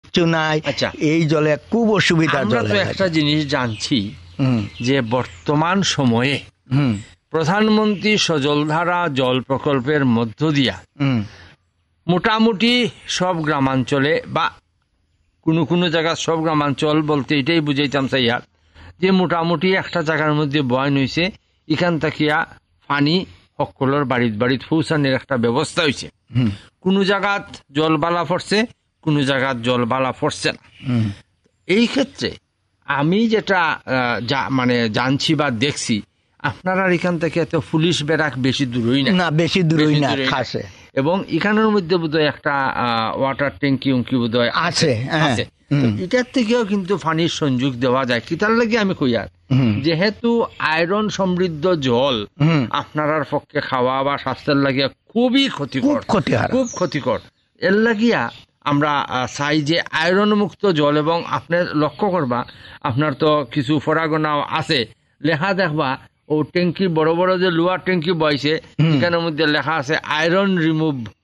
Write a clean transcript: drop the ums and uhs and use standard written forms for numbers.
কিচ্ছু নাই। আচ্ছা, এই জলে খুব অসুবিধা। আমরা তো একটা জিনিস জানছি যে বর্তমান সময়ে প্রধানমন্ত্রী সজলধারা জল প্রকল্পের মধ্য দিয়া মোটামুটি সব গ্রামাঞ্চলে বা কোনো কোনো জায়গা সব গ্রামাঞ্চল বলতে এটাই বুঝাইতাম চাইয়ার যে মোটামুটি একটা জায়গার মধ্যে বয়ান হয়েছে, এখান থাকিয়া পানি সকলের বাড়িত বাড়িত পৌঁছানোর একটা ব্যবস্থা হয়েছে। কোনো জায়গাত জল বালা পড়ছে, কোনো জায়গাত জল বালা পড়ছে না। এই ক্ষেত্রে আমি যেটা মানে জানছি বা দেখছি, আপনারা এখান থেকে এত পুলিশ ব্যারাক বেশি দূরই না, বেশি দূরই না খাসে, এবং এখানের মধ্যে বোধহয় একটা ওয়াটার ট্যাঙ্কি উঙ্কি বোধহয় আছে। এটার থেকেও কিন্তু পানির সংযোগ দেওয়া যায়। কি তার লাগে আমি কই আর যেহেতু আয়রন সমৃদ্ধ জল আপনার পক্ষে খাওয়া বা স্বাস্থ্যের লাগিয়া খুবই ক্ষতিকর, খুব ক্ষতিকর। এর লাগিয়া আমরা চাই যে আয়রন মুক্ত জল, এবং আপনার লক্ষ্য করবা আপনার তো কিছু ফরাগনাও আছে, লেখা দেখবা ও ট্যাঙ্কি বড় বড় যে লোহার ট্যাঙ্কি বইছে এখানের মধ্যে লেখা আছে আয়রন রিমুভ